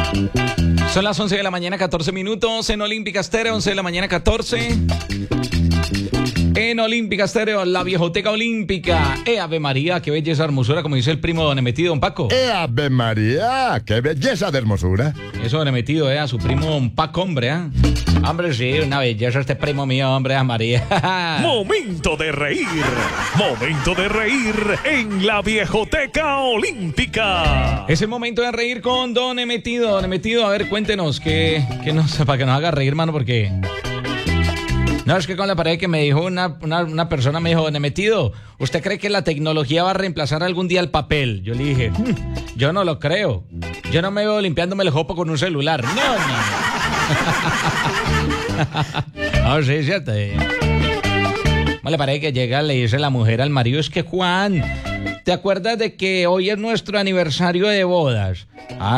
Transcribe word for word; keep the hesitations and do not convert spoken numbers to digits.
Son las once de la mañana, catorce minutos en Olímpica Estéreo, once de la mañana, catorce. En Olímpica Estéreo, la viejoteca olímpica. ¡Eh, Ave María! ¡Qué belleza, hermosura! Como dice el primo Don Emetido, don Paco. ¡Eh, Ave María! ¡Qué belleza de hermosura! Eso Don Emetido, ¿eh? A su primo don Paco, hombre, ¿eh? Hombre, sí, una belleza este primo mío, hombre, a María. Momento de reír. Momento de reír en la viejoteca olímpica. Es el momento de reír con Don Emetido. Don Emetido, a ver, cuéntenos, que, que nos, para que nos haga reír, mano, porque... No, es que con la pared que me dijo una, una, una persona, me dijo, Don Emetido, ¿usted cree que la tecnología va a reemplazar algún día el papel? Yo le dije, hm, yo no lo creo. Yo no me veo limpiándome el jopo con un celular. No, no. No, sí, es cierto. No le parece que llega, le dice la mujer al marido, es que Juan, ¿te acuerdas de que hoy es nuestro aniversario de bodas? Ah,